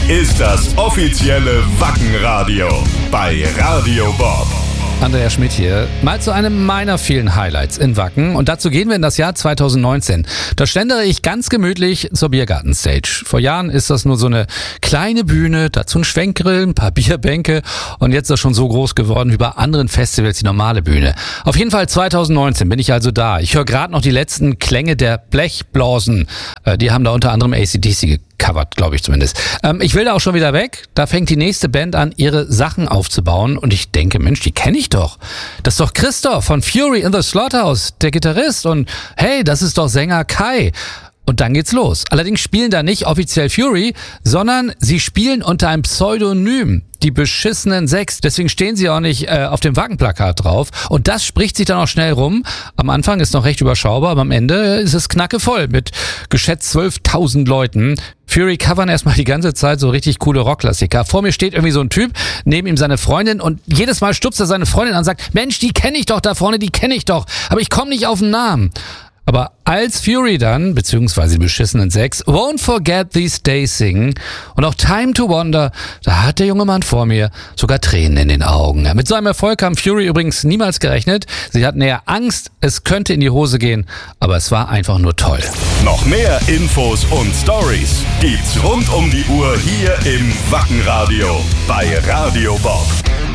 ist das offizielle Wacken-Radio bei Radio Bob. Andreas Schmidt hier. Mal zu einem meiner vielen Highlights in Wacken. Und dazu gehen wir in das Jahr 2019. Da schlendere ich ganz gemütlich zur Biergarten-Stage. Vor Jahren ist das nur so eine kleine Bühne, dazu ein Schwenkgrill, ein paar Bierbänke. Und jetzt ist das schon so groß geworden wie bei anderen Festivals die normale Bühne. Auf jeden Fall 2019 bin ich also da. Ich höre gerade noch die letzten Klänge der Blechblasen. Die haben da unter anderem AC/DC gecovert, glaube ich zumindest. Ich will da auch schon wieder weg. Da fängt die nächste Band an, ihre Sachen aufzubauen. Und ich denke, Mensch, die kenne ich doch. Das ist doch Christoph von Fury in the Slaughterhouse, der Gitarrist. Und hey, das ist doch Sänger Kai. Und dann geht's los. Allerdings spielen da nicht offiziell Fury, sondern sie spielen unter einem Pseudonym. Die beschissenen 6. Deswegen stehen sie auch nicht auf dem Wackenplakat drauf. Und das spricht sich dann auch schnell rum. Am Anfang ist noch recht überschaubar, aber am Ende ist es knackevoll mit geschätzt 12.000 Leuten. Fury covern erstmal die ganze Zeit so richtig coole Rockklassiker. Vor mir steht irgendwie so ein Typ, neben ihm seine Freundin und jedes Mal stupst er seine Freundin an und sagt, Mensch, die kenne ich doch da vorne, die kenne ich doch. Aber ich komme nicht auf den Namen. Aber als Fury dann, beziehungsweise die beschissenen 6, Won't Forget These Days singen und auch Time to Wonder, da hat der junge Mann vor mir sogar Tränen in den Augen. Mit so einem Erfolg haben Fury übrigens niemals gerechnet. Sie hatten eher Angst, es könnte in die Hose gehen, aber es war einfach nur toll. Noch mehr Infos und Stories gibt's rund um die Uhr hier im Wackenradio bei Radio Bob.